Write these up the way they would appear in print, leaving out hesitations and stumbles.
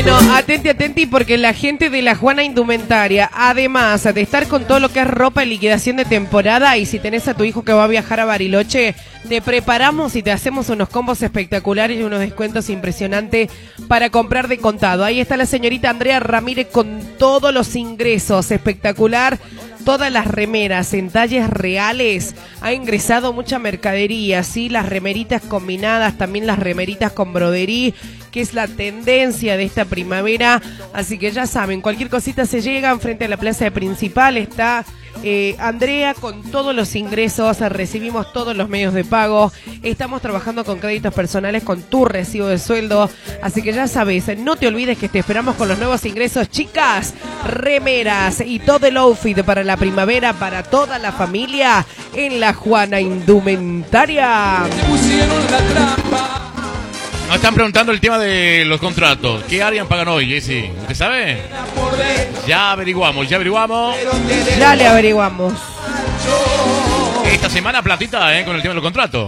Bueno, atenti, porque la gente de la Juana Indumentaria, además de estar con todo lo que es ropa de liquidación de temporada, y si tenés a tu hijo que va a viajar a Bariloche, te preparamos y te hacemos unos combos espectaculares y unos descuentos impresionantes para comprar de contado. Ahí está la señorita Andrea Ramírez con todos los ingresos, espectacular. Todas las remeras en talles reales. Ha ingresado mucha mercadería, ¿sí? Las remeritas combinadas, también las remeritas con broderí, que es la tendencia de esta primavera. Así que ya saben, cualquier cosita se llegan frente a la plaza de Principal. Está Andrea con todos los ingresos, recibimos todos los medios de pago. Estamos trabajando con créditos personales con tu recibo de sueldo. Así que ya sabes, no te olvides que te esperamos con los nuevos ingresos, chicas. Remeras y todo el outfit para la primavera, para toda la familia en la Juana Indumentaria. Nos están preguntando el tema de los contratos. ¿Qué harían pagan hoy, Jessy? ¿Usted sabe? Ya averiguamos. Ya le averiguamos. Esta semana platita, con el tema de los contratos.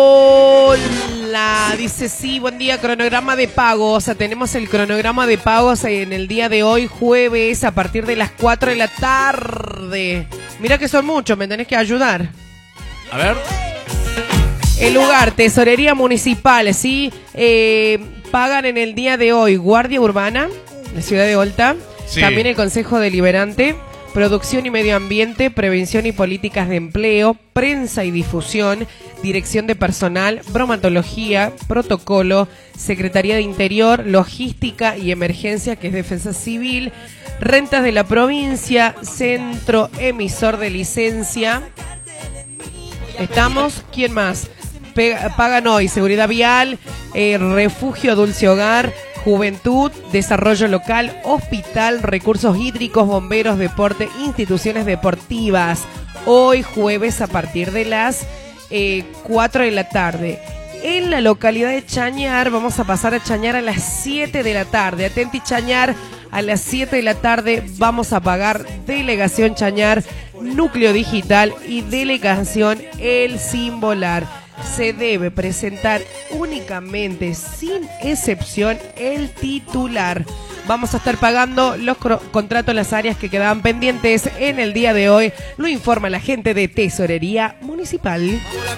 Hola, dice sí, buen día, cronograma de pagos. O sea, tenemos el cronograma de pagos en el día de hoy, jueves, a partir de las 4 de la tarde. Mira que son muchos, me tenés que ayudar. A ver. El lugar, Tesorería Municipal, ¿sí? Pagan en el día de hoy Guardia Urbana, la ciudad de Olta, sí. También el Consejo Deliberante, Producción y Medio Ambiente, Prevención y Políticas de Empleo, Prensa y Difusión, Dirección de Personal, Bromatología, Protocolo, Secretaría de Interior, Logística y Emergencia, que es Defensa Civil, Rentas de la Provincia, Centro Emisor de Licencia. ¿Estamos? ¿Quién más? Pagan hoy Seguridad Vial, Refugio Dulce Hogar, Juventud, Desarrollo Local, Hospital, Recursos Hídricos, Bomberos, Deporte, Instituciones Deportivas. Hoy jueves a partir de las 4 de la tarde. En la localidad de Chañar vamos a pasar a Chañar a las 7 de la tarde. Atenti Chañar, a las 7 de la tarde vamos a pagar Delegación Chañar, Núcleo Digital y Delegación El Simbolar. Se debe presentar únicamente, sin excepción, el titular. Vamos a estar pagando los contratos en las áreas que quedaban pendientes en el día de hoy. Lo informa la gente de Tesorería Municipal.